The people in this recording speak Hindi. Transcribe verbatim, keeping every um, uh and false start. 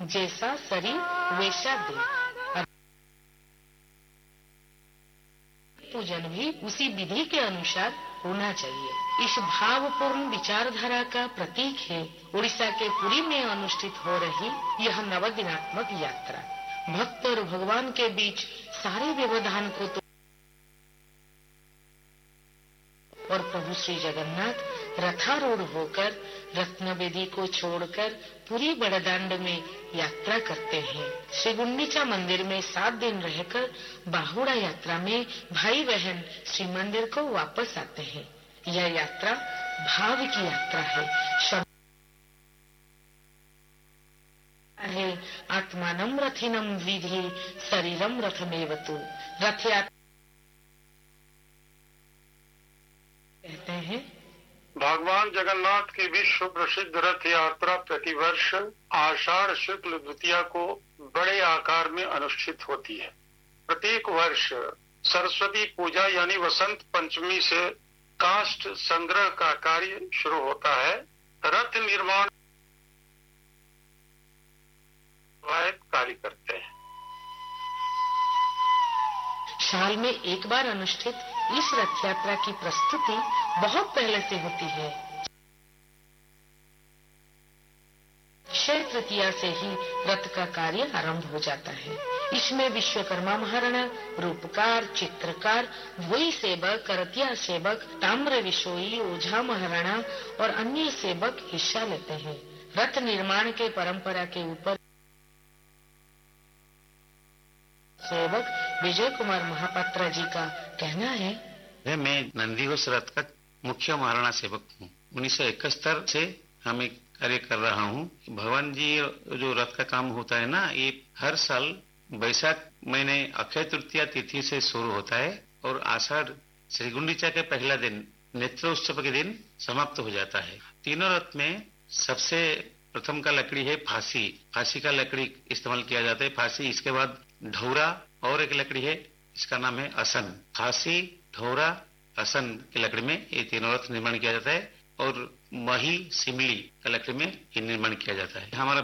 जैसा शरीर वैसा देह। पूजन भी उसी विधि के अनुसार होना चाहिए। इस भावपूर्ण विचारधारा का प्रतीक है उड़ीसा के पुरी में अनुष्ठित हो रही यह नवदिनात्मक यात्रा। भक्त और भगवान के बीच सारे व्यवधान को तो और प्रभु श्री जगन्नाथ रथारूढ़ होकर रत्नवेदी को छोड़कर पूरी बड़दांड में यात्रा करते हैं। श्री गुंडीचा मंदिर में सात दिन रहकर बाहुड़ा यात्रा में भाई बहन श्री मंदिर को वापस आते हैं। यह यात्रा भाव की यात्रा है। शब्द है आत्मानम रथिनम विधि शरीरम रथमेवतु। रथ यात्रा कहते हैं भगवान जगन्नाथ की विश्व प्रसिद्ध रथ यात्रा प्रतिवर्ष आषाढ़ शुक्ल द्वितीया को बड़े आकार में अनुष्ठित होती है। प्रत्येक वर्ष सरस्वती पूजा यानी वसंत पंचमी से काष्ठ संग्रह का कार्य शुरू होता है। रथ निर्माण कार्य करते हैं। साल में एक बार अनुष्ठित इस रथ यात्रा की प्रस्तुति बहुत पहले से होती है। अक्षय तृतीया से ही रथ का कार्य आरंभ हो जाता है। इसमें विश्वकर्मा महाराणा, रूपकार, चित्रकार, वही सेवक, करतिया सेवक, ताम्र विशोई, ओझा महाराणा और अन्य सेवक हिस्सा लेते हैं। रथ निर्माण के परंपरा के ऊपर सेवक विजय कुमार महापात्रा जी का कहना है, मैं नंदीघोष रथ का मुख्य महाराणा सेवक हूँ। उन्नीस सौ इकहत्तर से हम एक कार्य कर रहा हूँ। भगवान जी जो रथ का काम होता है ना, ये हर साल बैसाख महीने अक्षय तृतीया तिथि से शुरू होता है और आषाढ़ श्री गुंडीचा के पहला दिन नेत्रोत्सव के दिन समाप्त हो जाता है। तीनों रथ में सबसे प्रथम का लकड़ी है फांसी। फांसी का लकड़ी इस्तेमाल किया जाता है। फांसी, इसके बाद ढौरा और एक लकड़ी है, इसका नाम है असन। फांसी, ढौरा, असन की लकड़ी में ये तीनों रथ निर्माण किया जाता है और मही, सिमली का लकड़ी में ये निर्माण किया जाता है। हमारा